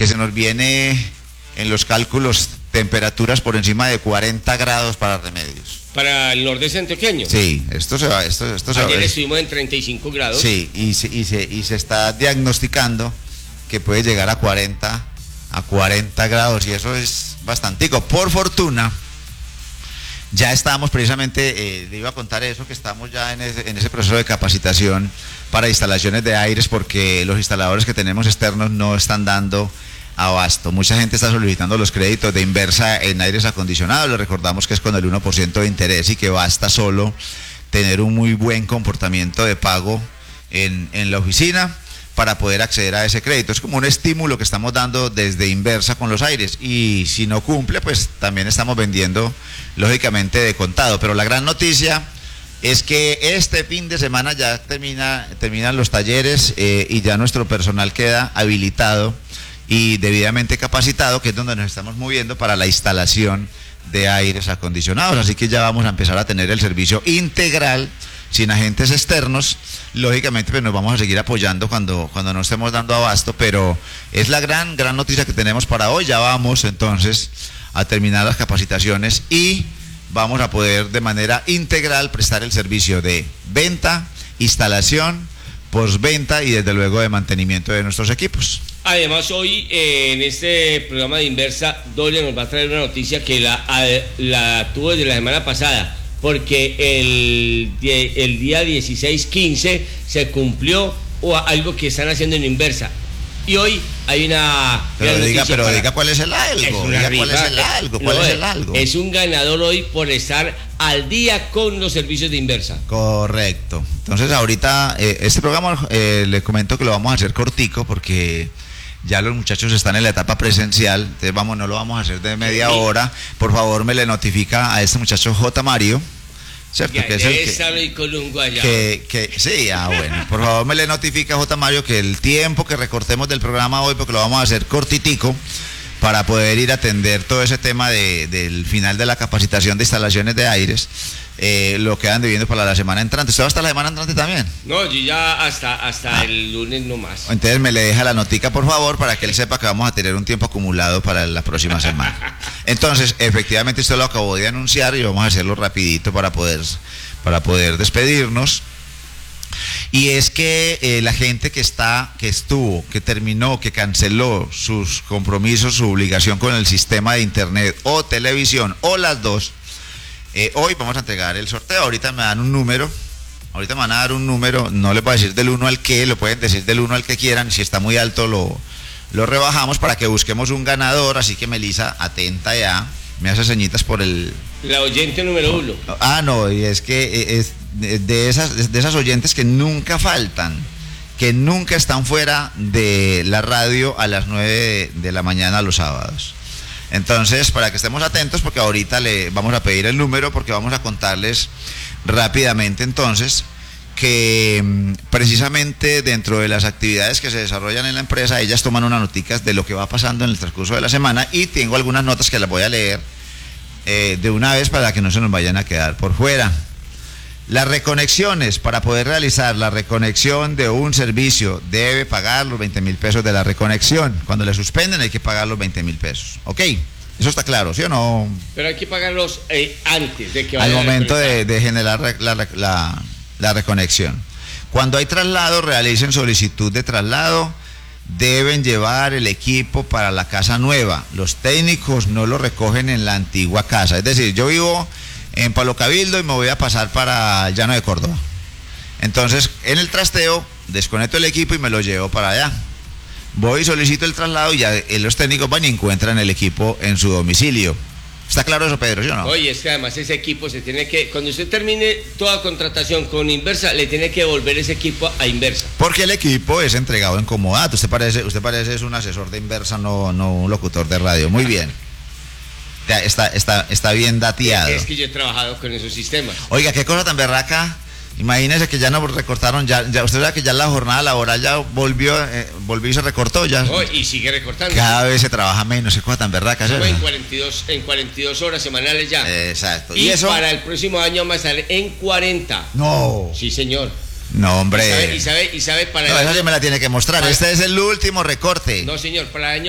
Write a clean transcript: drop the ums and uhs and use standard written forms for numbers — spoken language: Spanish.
que se nos viene en los cálculos temperaturas por encima de 40 grados para Remedios. Para el nordeste antioqueño. Sí, esto se va. Ayer estuvimos en 35 grados. Sí, y se está diagnosticando que puede llegar a 40 grados, y eso es bastantico. Por fortuna, ya estamos precisamente, le iba a contar eso, que estamos ya en ese proceso de capacitación para instalaciones de aires, porque los instaladores que tenemos externos no están dando abasto. Mucha gente está solicitando los créditos de Inversa en aires acondicionados. Les recordamos que es con el 1% de interés y que basta solo tener un muy buen comportamiento de pago en la oficina para poder acceder a ese crédito. Es como un estímulo que estamos dando desde Inversa con los aires, y si no cumple, pues también estamos vendiendo lógicamente de contado. Pero la gran noticia es que este fin de semana ya terminan los talleres, y ya nuestro personal queda habilitado y debidamente capacitado, que es donde nos estamos moviendo para la instalación de aires acondicionados. Así que ya vamos a empezar a tener el servicio integral, sin agentes externos. Lógicamente, pues nos vamos a seguir apoyando cuando no estemos dando abasto, pero es la gran noticia que tenemos para hoy. Ya vamos entonces a terminar las capacitaciones y vamos a poder de manera integral prestar el servicio de venta, instalación, postventa y desde luego de mantenimiento de nuestros equipos. Además, hoy en este programa de Inversa, Dolia nos va a traer una noticia que la tuvo desde la semana pasada, porque el día 16-15 se cumplió algo que están haciendo en Inversa. Y hoy hay una... Pero diga cuál es el algo. ¿Cuál es el algo? Es un ganador hoy por estar al día con los servicios de Inversa. Correcto. Entonces ahorita, este programa le comento que lo vamos a hacer cortico, porque ya los muchachos están en la etapa presencial. Entonces no lo vamos a hacer de media hora. Por favor, me le notifica a este muchacho J. Mario, ¿cierto? Ya, que es el sí, bueno, por favor me le notifica a J. Mario que el tiempo que recortemos del programa hoy, porque lo vamos a hacer cortitico, para poder ir a atender todo ese tema del final de la capacitación de instalaciones de aires, lo quedan debiendo para la semana entrante. ¿Usted va hasta la semana entrante también? No, yo ya hasta el lunes no más. Entonces me le deja la notica, por favor, para que él sepa que vamos a tener un tiempo acumulado para la próxima semana. Entonces, efectivamente, usted lo acabó de anunciar y vamos a hacerlo rapidito para poder despedirnos. Y es que la gente que terminó, que canceló sus compromisos, su obligación con el sistema de internet o televisión, o las dos, hoy vamos a entregar el sorteo. Ahorita me van a dar un número, no les voy a decir del 1 al que, lo pueden decir del 1 al que quieran, si está muy alto lo rebajamos para que busquemos un ganador. Así que Melissa, atenta ya, me hace señitas por el... La oyente número 1. No, y es que es de esas oyentes que nunca faltan, que nunca están fuera de la radio a las 9 de la mañana los sábados. Entonces, para que estemos atentos, porque ahorita le vamos a pedir el número, porque vamos a contarles rápidamente entonces que precisamente dentro de las actividades que se desarrollan en la empresa, ellas toman unas noticas de lo que va pasando en el transcurso de la semana, y tengo algunas notas que las voy a leer de una vez para que no se nos vayan a quedar por fuera. Las reconexiones: para poder realizar la reconexión de un servicio debe pagar los 20,000 pesos de la reconexión. Cuando le suspenden hay que pagar los 20,000 pesos. ¿Ok? Eso está claro, ¿sí o no? Pero hay que pagarlos antes de que vaya al momento de generar la reconexión. Cuando hay traslado, realicen solicitud de traslado. Deben llevar el equipo para la casa nueva. Los técnicos no lo recogen en la antigua casa. Es decir, yo vivo en Palo Cabildo y me voy a pasar para Llano de Córdoba. Entonces, en el trasteo, desconecto el equipo y me lo llevo para allá. Voy y solicito el traslado, y ya los técnicos van y encuentran el equipo en su domicilio. ¿Está claro eso, Pedro, sí o no? Oye, es que además ese equipo se tiene que, cuando usted termine toda contratación con Inversa, le tiene que devolver ese equipo a Inversa. Porque el equipo es entregado en comodato. Usted parece es un asesor de Inversa, no un locutor de radio. Muy bien. Ya está bien dateado. Es que yo he trabajado con esos sistemas. Oiga, qué cosa tan berraca. Imagínese que ya nos recortaron, ya usted sabe que ya la jornada laboral ya volvió y se recortó ya. Oh, y sigue recortando. Cada vez se trabaja menos, qué cosa tan berraca. Estamos en 42 horas semanales ya. Exacto. Y eso, para el próximo año vamos a estar en 40. No. Sí, señor. No, hombre. Y sabe para no, esa sí me la tiene que mostrar. Este es el último recorte. No, señor, para el año